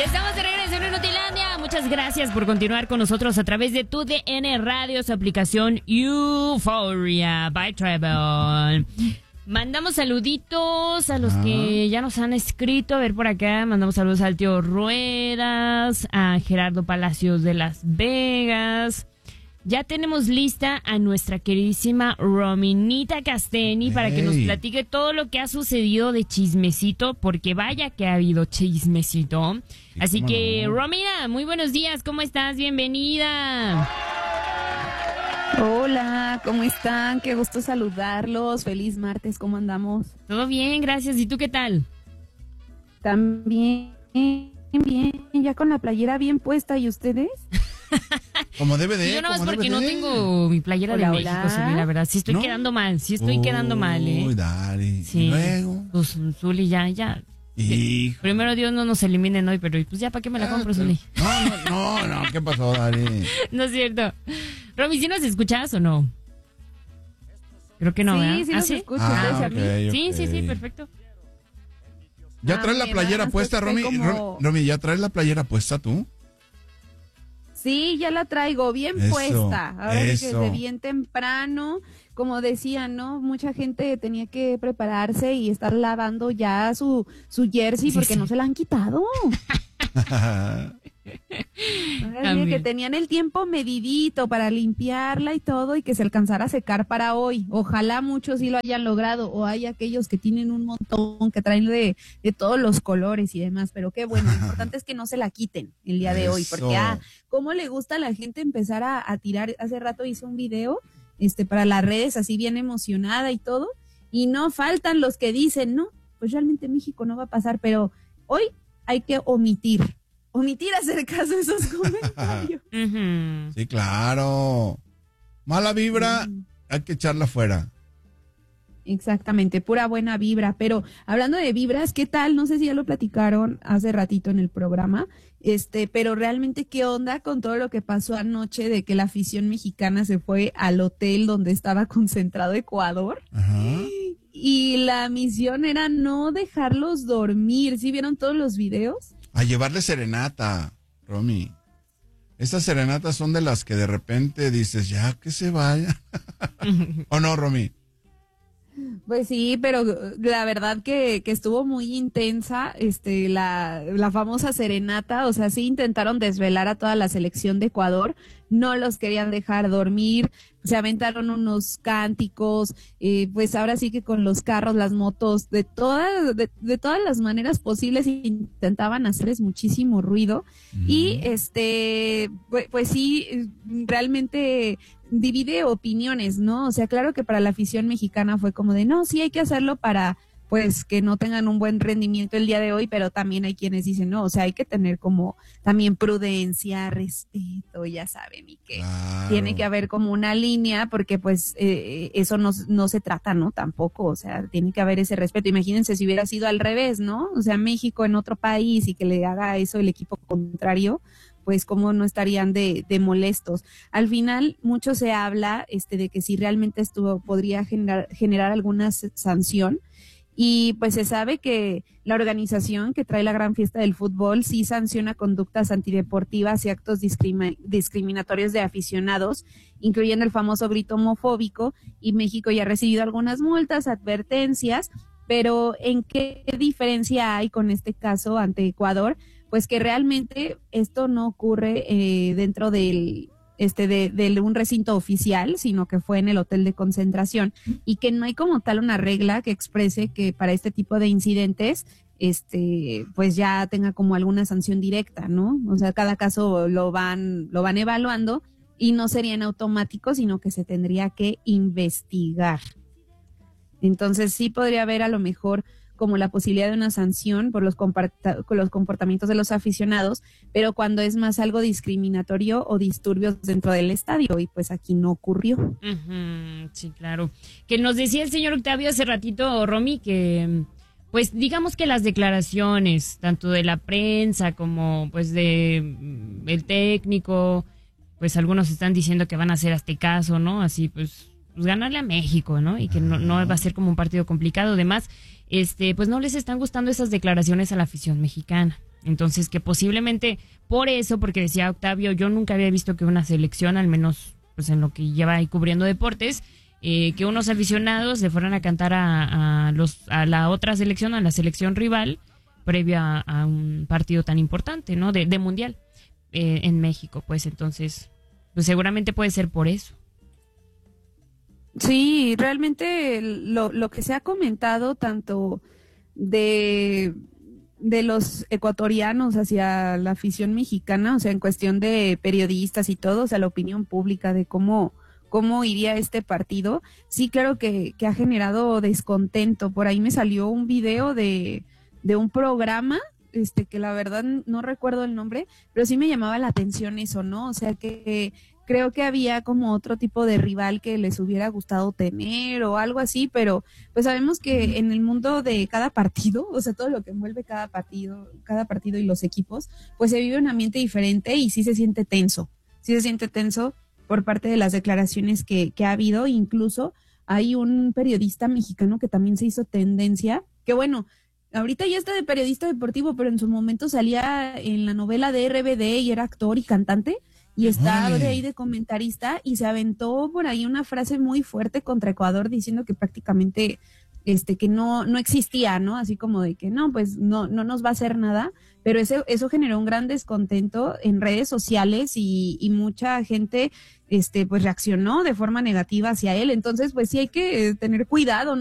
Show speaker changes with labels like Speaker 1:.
Speaker 1: Estamos de regreso en Inutilandia. Muchas gracias por continuar con nosotros a través de tu DN Radio, su aplicación Euphoria by Travel. Mandamos saluditos a los que ya nos han escrito. A ver, por acá mandamos saludos al tío Ruedas, a Gerardo Palacios de Las Vegas. Ya tenemos lista a nuestra queridísima Rominita Casteni para que nos platique todo lo que ha sucedido de chismecito, porque vaya que ha habido chismecito. Así que, Romina, muy buenos días, ¿cómo estás? Bienvenida.
Speaker 2: Hola, ¿cómo están? Qué gusto saludarlos. Feliz martes, ¿cómo andamos?
Speaker 1: Todo bien, gracias. ¿Y tú qué tal?
Speaker 2: También, bien, ya con la playera bien puesta. ¿Y ustedes?
Speaker 3: Como debe de.
Speaker 1: Yo nada más porque no tengo mi playera de México, sí, la verdad. Sí estoy quedando mal, quedando mal, ¿eh?
Speaker 3: Uy, dale.
Speaker 1: Sí.
Speaker 3: ¿Y luego?
Speaker 1: Pues, Zuli, ya.
Speaker 3: Hijo.
Speaker 1: Primero Dios no nos eliminen hoy, pero pues ya, ¿para qué me la compro, Zuli?
Speaker 3: No, ¿qué pasó, Dari?
Speaker 1: No es cierto. Romy, ¿sí nos escuchas o no? Creo que no, ¿verdad?
Speaker 2: Sí, nos escucho.
Speaker 3: Okay.
Speaker 1: Sí, perfecto.
Speaker 3: ¿Ya traes la playera puesta, Romy? Romy, ¿ya traes la playera puesta tú?
Speaker 2: Sí, ya la traigo bien puesta. Ahora sí que desde bien temprano, como decía, ¿no? Mucha gente tenía que prepararse y estar lavando ya su jersey porque no se la han quitado. Ahora sí que tenían el tiempo medidito para limpiarla y todo y que se alcanzara a secar para hoy. Ojalá muchos sí lo hayan logrado o hay aquellos que tienen un montón que traen de todos los colores y demás, pero qué bueno, lo importante es que no se la quiten el día de hoy, porque cómo le gusta a la gente empezar a tirar. Hace rato hice un video para las redes así bien emocionada y todo, y no faltan los que dicen, no, pues realmente México no va a pasar, pero hoy hay que omitir hacer caso a esos comentarios.
Speaker 3: Sí, claro. Mala vibra, hay que echarla fuera.
Speaker 2: Exactamente, pura buena vibra. Pero hablando de vibras, ¿qué tal? No sé si ya lo platicaron hace ratito en el programa, pero realmente qué onda con todo lo que pasó anoche de que la afición mexicana se fue al hotel donde estaba concentrado Ecuador.
Speaker 3: Ajá.
Speaker 2: Y la misión era no dejarlos dormir. ¿Sí vieron todos los videos?
Speaker 3: A llevarle serenata, Romy. Estas serenatas son de las que de repente dices, ya que se vaya. ¿O no, Romy?
Speaker 2: Pues sí, pero la verdad que estuvo muy intensa, la famosa serenata, o sea, sí intentaron desvelar a toda la selección de Ecuador, no los querían dejar dormir, se aventaron unos cánticos, pues ahora sí que con los carros, las motos, de todas las maneras posibles intentaban hacerles muchísimo ruido y pues sí, realmente divide opiniones, ¿no? O sea, claro que para la afición mexicana fue como de, no, sí hay que hacerlo para, pues, que no tengan un buen rendimiento el día de hoy, pero también hay quienes dicen, no, o sea, hay que tener como también prudencia, respeto, ya saben, y que tiene que haber como una línea, porque pues eso no se trata, ¿no? Tampoco, o sea, tiene que haber ese respeto. Imagínense si hubiera sido al revés, ¿no? O sea, México en otro país y que le haga eso el equipo contrario, pues cómo no estarían de molestos. Al final, mucho se habla de que si realmente esto podría generar alguna sanción, y pues se sabe que la organización que trae la gran fiesta del fútbol sí sanciona conductas antideportivas y actos discriminatorios de aficionados, incluyendo el famoso grito homofóbico, y México ya ha recibido algunas multas, advertencias, pero ¿en qué diferencia hay con este caso ante Ecuador? Pues que realmente esto no ocurre dentro de un recinto oficial, sino que fue en el hotel de concentración, y que no hay como tal una regla que exprese que para este tipo de incidentes pues ya tenga como alguna sanción directa, ¿no? O sea, cada caso lo van evaluando y no sería en automático, sino que se tendría que investigar. Entonces sí podría haber a lo mejor como la posibilidad de una sanción por los comportamientos de los aficionados, pero cuando es más algo discriminatorio o disturbios dentro del estadio, y pues aquí no ocurrió.
Speaker 1: Sí, claro. Que nos decía el señor Octavio hace ratito, Romy, que pues digamos que las declaraciones, tanto de la prensa como pues de el técnico, pues algunos están diciendo que van a hacer este caso, ¿no? Así pues pues, ganarle a México, ¿no? Y que no va a ser como un partido complicado. Además, pues no les están gustando esas declaraciones a la afición mexicana. Entonces, que posiblemente por eso, porque decía Octavio, yo nunca había visto que una selección, al menos pues en lo que lleva ahí cubriendo deportes, que unos aficionados le fueran a cantar a la otra selección, a la selección rival, previo a un partido tan importante, ¿no? De mundial en México, pues entonces, pues seguramente puede ser por eso.
Speaker 2: Sí, realmente lo que se ha comentado tanto de los ecuatorianos hacia la afición mexicana, o sea, en cuestión de periodistas y todo, o sea, la opinión pública de cómo iría este partido, sí, claro que ha generado descontento. Por ahí me salió un video de un programa, que la verdad no recuerdo el nombre, pero sí me llamaba la atención eso, ¿no? O sea, que creo que había como otro tipo de rival que les hubiera gustado tener o algo así, pero pues sabemos que en el mundo de cada partido, o sea, todo lo que envuelve cada partido y los equipos, pues se vive un ambiente diferente y sí se siente tenso por parte de las declaraciones que ha habido. Incluso hay un periodista mexicano que también se hizo tendencia, que bueno, ahorita ya está de periodista deportivo, pero en su momento salía en la novela de RBD y era actor y cantante, y está de ahí de comentarista, y se aventó por ahí una frase muy fuerte contra Ecuador diciendo que prácticamente que no existía, ¿no? Así como de que no, pues no nos va a hacer nada, pero eso generó un gran descontento en redes sociales y mucha gente pues reaccionó de forma negativa hacia él. Entonces, pues sí hay que tener cuidado, ¿no?